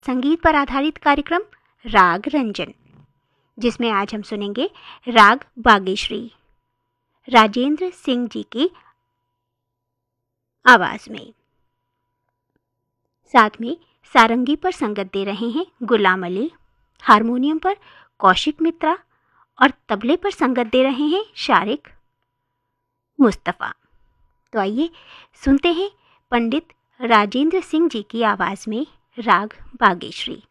संगीत पर आधारित कार्यक्रम राग रंजन, जिसमें आज हम सुनेंगे राग बागेश्री राजेंद्र सिंह जी की आवाज में। साथ में सारंगी पर संगत दे रहे हैं गुलाम अली, हारमोनियम पर कौशिक मित्रा और तबले पर संगत दे रहे हैं शारिक मुस्तफ़ा। तो आइए सुनते हैं पंडित राजेंद्र सिंह जी की आवाज में राग बागेश्री।